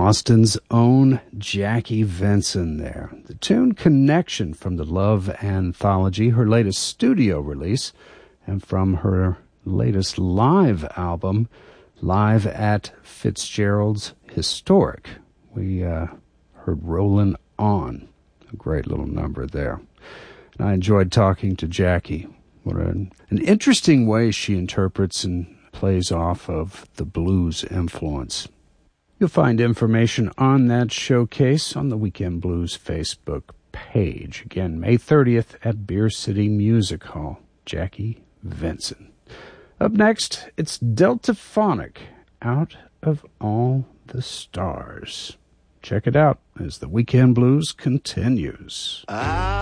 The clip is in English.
Austin's own Jackie Venson there. The tune Connection from the Love Anthology, her latest studio release, and from her latest live album, Live at Fitzgerald's Historic. We heard Rollin' On, a great little number there. And I enjoyed talking to Jackie. What an interesting way she interprets and plays off of the blues influence. You'll find information on that showcase on the Weekend Blues Facebook page. Again, May 30th at Beer City Music Hall. Jackie Venson. Up next, it's Deltaphonic, Out of All the Stars. Check it out as the Weekend Blues continues.